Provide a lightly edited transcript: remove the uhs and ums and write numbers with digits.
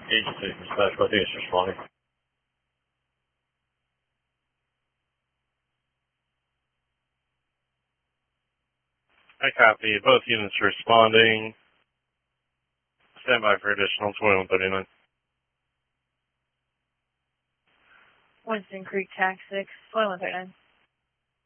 Agency dispatch, I think it's responding. I copy. Both units responding. Stand by for additional 2139. Winston Creek, TAC 6, 2139.